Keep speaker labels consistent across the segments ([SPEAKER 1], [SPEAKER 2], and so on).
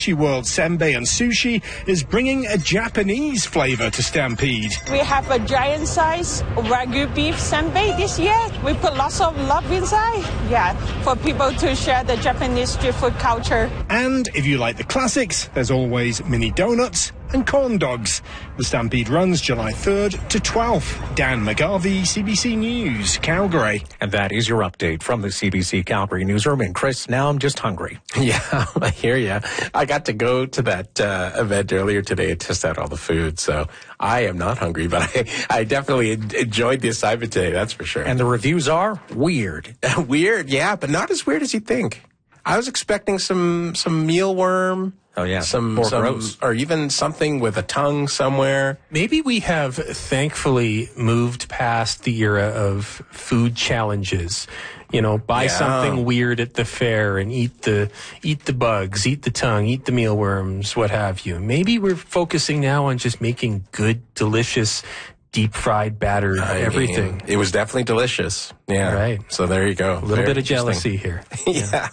[SPEAKER 1] World Senbei and Sushi is bringing a Japanese flavor to Stampede.
[SPEAKER 2] We have a giant size Wagyu beef senbei this year. We put lots of love inside, for people to share the Japanese street food culture.
[SPEAKER 1] And if you like the classics, there's always mini donuts and corn dogs. The Stampede runs July 3rd to 12th. Dan McGarvey, CBC News, Calgary.
[SPEAKER 3] And that is your update from the CBC Calgary newsroom. And Chris, now I'm just hungry.
[SPEAKER 4] Yeah, I hear you. I got to go to that event earlier today and test out all the food, so I am not hungry, but I definitely enjoyed the assignment today, that's for sure.
[SPEAKER 3] And the reviews are weird.
[SPEAKER 4] Weird, yeah, but not as weird as you think. I was expecting some mealworm.
[SPEAKER 3] Oh, yeah.
[SPEAKER 4] Some or even something with a tongue somewhere.
[SPEAKER 5] Maybe we have thankfully moved past the era of food challenges. You know, buy something weird at the fair and eat the bugs, eat the tongue, eat the mealworms, what have you. Maybe we're focusing now on just making good, delicious, deep-fried, battered everything.
[SPEAKER 4] It was definitely delicious. Yeah.
[SPEAKER 5] Right.
[SPEAKER 4] So there you go.
[SPEAKER 5] A little bit of jealousy here.
[SPEAKER 4] Yeah.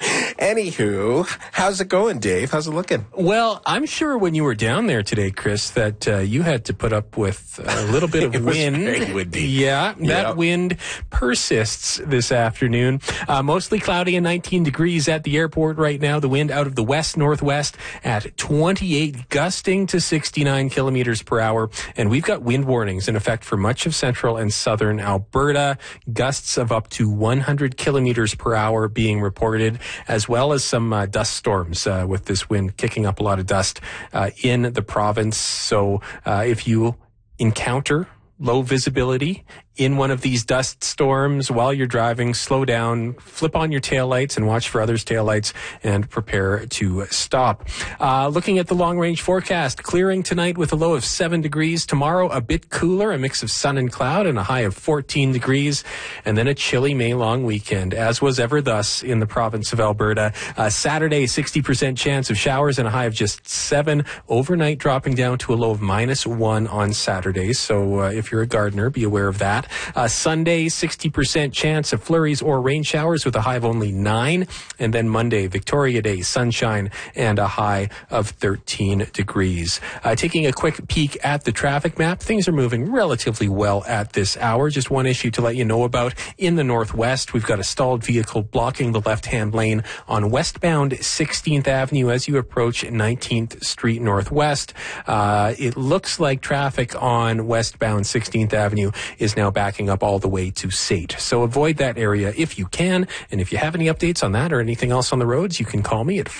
[SPEAKER 4] Anywho, how's it going, Dave? How's it looking?
[SPEAKER 5] Well, I'm sure when you were down there today, Chris, that you had to put up with a little bit of
[SPEAKER 4] It
[SPEAKER 5] wind.
[SPEAKER 4] was very windy.
[SPEAKER 5] Yeah, that wind persists this afternoon. Mostly cloudy and 19 degrees at the airport right now. The wind out of the west-northwest at 28, gusting to 69 kilometers per hour. And we've got wind warnings in effect for much of central and southern Alberta. Gusts of up to 100 kilometers per hour being reported, as well as some dust storms with this wind kicking up a lot of dust in the province. So if you encounter low visibility in one of these dust storms while you're driving, slow down, flip on your taillights and watch for others' taillights and prepare to stop. Looking at the long-range forecast, clearing tonight with a low of 7 degrees. Tomorrow, a bit cooler, a mix of sun and cloud and a high of 14 degrees. And then a chilly May long weekend, as was ever thus in the province of Alberta. Saturday, 60% chance of showers and a high of just 7. Overnight dropping down to a low of -1 on Saturday. So if you're a gardener, be aware of that. Sunday, 60% chance of flurries or rain showers with a high of only 9. And then Monday, Victoria Day, sunshine and a high of 13 degrees. Taking a quick peek at the traffic map, things are moving relatively well at this hour. Just one issue to let you know about. In the northwest, we've got a stalled vehicle blocking the left-hand lane on westbound 16th Avenue as you approach 19th Street Northwest. It looks like traffic on westbound 16th Avenue is now backing up all the way to Sate. So avoid that area if you can. And if you have any updates on that or anything else on the roads, you can call me at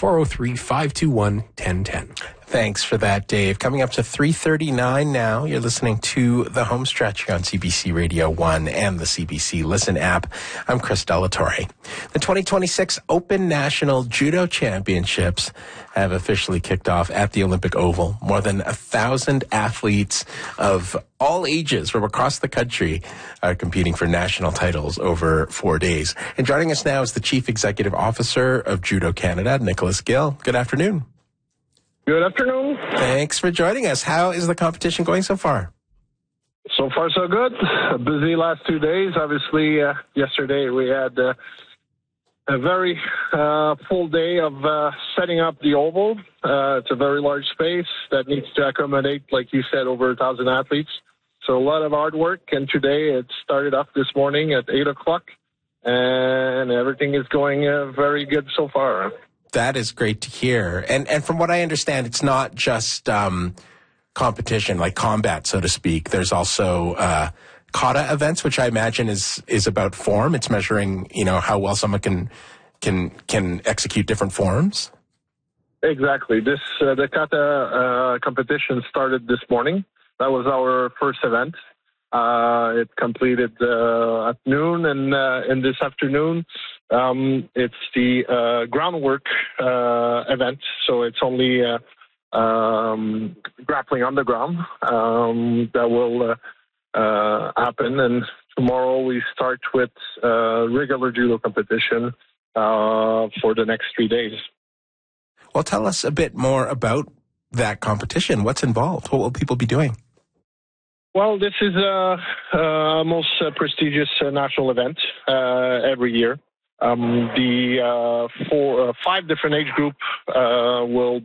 [SPEAKER 5] 403-521-1010.
[SPEAKER 4] Thanks for that, Dave. Coming up to 3:39 now. You're listening to The Homestretch here on CBC Radio 1 and the CBC Listen app. I'm Chris Delatorre. The 2026 Open National Judo Championships have officially kicked off at the Olympic Oval. More than 1,000 athletes of all ages from across the country are competing for national titles over 4 days. And joining us now is the Chief Executive Officer of Judo Canada, Nicholas Gill. Good afternoon.
[SPEAKER 6] Good afternoon.
[SPEAKER 4] Thanks for joining us. How is the competition going so far?
[SPEAKER 6] So far, so good. A busy last 2 days. Obviously, yesterday we had a very full day of setting up the oval. It's a very large space that needs to accommodate, like you said, over 1,000 athletes. So a lot of hard work. And today it started up this morning at 8 o'clock. And everything is going very good so far.
[SPEAKER 4] That is great to hear. And from what I understand, it's not just competition, like combat, so to speak. There's also kata events, which I imagine is about form. It's measuring, how well someone can execute different forms.
[SPEAKER 6] Exactly. The kata competition started this morning. That was our first event. It completed at noon, and in this afternoon, it's the groundwork event. So it's only grappling on the ground that will happen. And tomorrow we start with regular judo competition for the next 3 days.
[SPEAKER 4] Well, tell us a bit more about that competition. What's involved? What will people be doing?
[SPEAKER 6] Well, this is a most prestigious national event every year. The 5 different age group will